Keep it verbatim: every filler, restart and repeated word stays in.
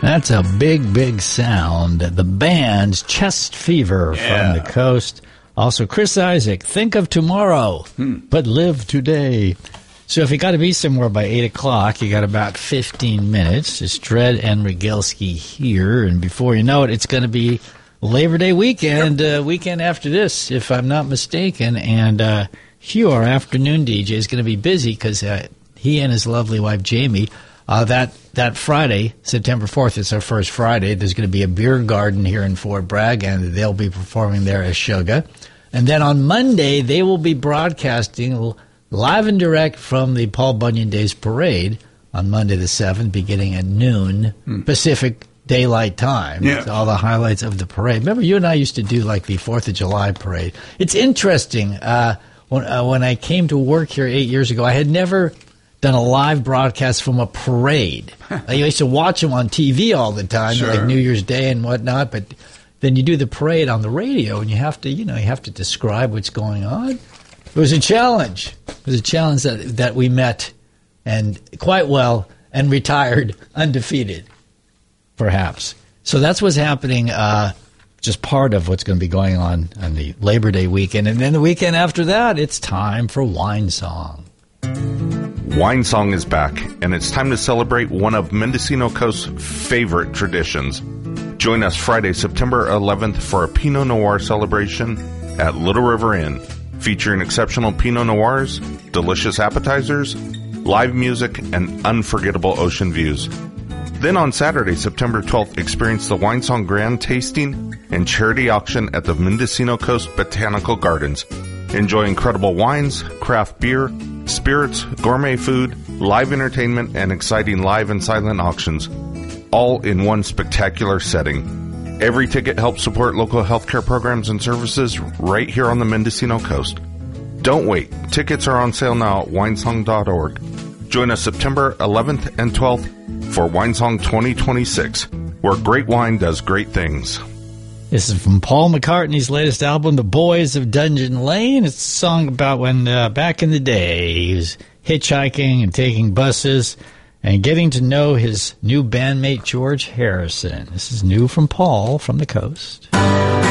That's a big, big sound. The band's Chest Fever yeah. from the coast. Also, Chris Isaak, Think of Tomorrow, hmm. but Live Today. So if you got to be somewhere by eight o'clock, you got about fifteen minutes. It's Dredd and Rigilski here, and before you know it, it's going to be Labor Day weekend, yep. uh, weekend after this, if I'm not mistaken. And uh, Hugh, our afternoon D J, is going to be busy because uh, he and his lovely wife, Jamie, uh, that, that Friday, September fourth, it's our first Friday, there's going to be a beer garden here in Fort Bragg, and they'll be performing there as Sugar. And then on Monday, they will be broadcasting live and direct from the Paul Bunyan Days Parade on Monday the seventh, beginning at noon hmm. Pacific Daylight Time. Yeah. All the highlights of the parade. Remember, you and I used to do like the fourth of July parade. It's interesting. Uh, when, uh, when I came to work here eight years ago, I had never done a live broadcast from a parade. I used to watch them on T V all the time, sure. like New Year's Day and whatnot, but then you do the parade on the radio, and you have to, you know, you have to describe what's going on. It was a challenge. It was a challenge that that we met, and quite well, and retired undefeated, perhaps. So that's what's happening, uh, just part of what's going to be going on on the Labor Day weekend. And then the weekend after that, it's time for Wine Song. Wine Song is back, and it's time to celebrate one of Mendocino Coast's favorite traditions. Join us Friday, September eleventh for a Pinot Noir celebration at Little River Inn, featuring exceptional Pinot Noirs, delicious appetizers, live music, and unforgettable ocean views. Then on Saturday, September twelfth, experience the Wine Song Grand Tasting and Charity Auction at the Mendocino Coast Botanical Gardens. Enjoy incredible wines, craft beer, spirits, gourmet food, live entertainment, and exciting live and silent auctions, all in one spectacular setting. Every ticket helps support local healthcare programs and services right here on the Mendocino Coast. Don't wait. Tickets are on sale now at winesong dot org. Join us September eleventh and twelfth for Winesong twenty twenty-six, where great wine does great things. This is from Paul McCartney's latest album, The Boys of Dungeon Lane. It's a song about when, uh, back in the day, he was hitchhiking and taking buses and getting to know his new bandmate, George Harrison. This is new from Paul from the coast.